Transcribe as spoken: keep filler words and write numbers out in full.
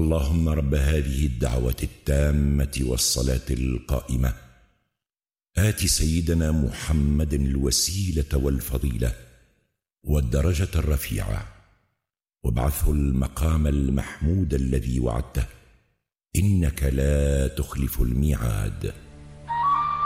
اللهم رب هذه الدعوة التامة والصلاة القائمة آت سيدنا محمد الوسيلة والفضيلة والدرجة الرفيعة وابعثه المقام المحمود الذي وعدته إنك لا تخلف الميعاد.